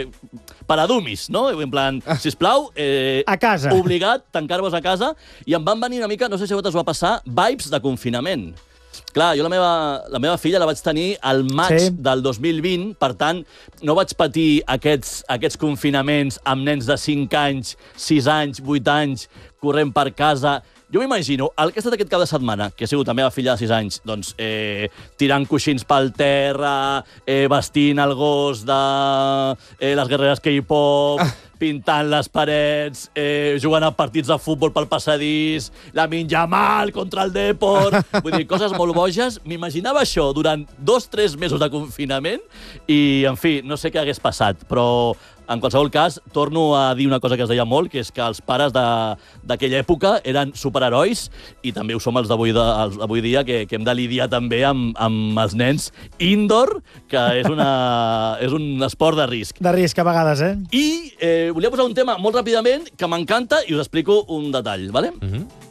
per a dummies, no? En plan, sisplau, A casa. obligat, tancar-vos a casa, i em van venir una mica, no sé si a vosaltres us va passar, vibes de confinament. Clar, jo la meva filla la vaig tenir al maig del 2020, per tant, no vaig patir aquests confinaments amb nens de 5 anys, 6 anys, 8 anys, corrent per casa. Jo m'imagino, el que ha estat aquest cap de setmana, que ha sigut la meva filla de 6 anys, doncs, tirant coixins pel terra, vestint el gos de les guerreres K-pop, pintant les parets, jugant a partits de futbol pel passadís, Lamine Yamal contra el Depor... Vull dir, coses molt boges. M'imaginava això durant 2-3 mesos de confinament i, en fi, no sé què hagués passat, però en qualsevol cas, torno a dir una cosa que es deia molt, que és que els pares d'aquella època eren superherois i també ho som els d'avui dia, que hem de lidiar també amb els nens indoor, que és un esport de risc. De risc, a vegades, I volia posar un tema molt ràpidament que m'encanta i us explico un detall, ¿vale?